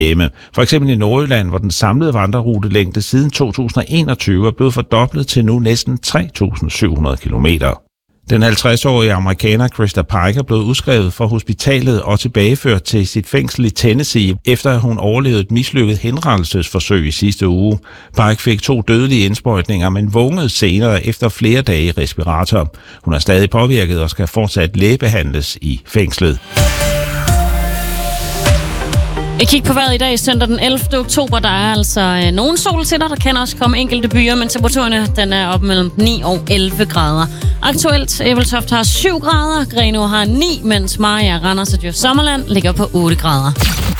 hjemme. For eksempel i Nordjylland, hvor den samlede vandrerutelængde siden 2021 er blevet fordoblet til nu næsten 3.700 kilometer. Den 50-årige amerikaner Krista Pike er blevet udskrevet fra hospitalet og tilbageført til sit fængsel i Tennessee, efter at hun overlevede et mislykket henrettelsesforsøg i sidste uge. Pike fik 2 dødelige indsprøjtninger, men vågnede senere efter flere dage i respirator. Hun er stadig påvirket og skal fortsat lægebehandles i fængslet. Jeg kigger på vejret i dag, søndag den 11. oktober. Der er altså nogle soltitter, der kan også komme enkelte byer, men temperaturerne den er op mellem 9 og 11 grader. Aktuelt, Ebeltoft har 7 grader, Grenaa har 9, mens Mariager, Randers og Djursland ligger på 8 grader.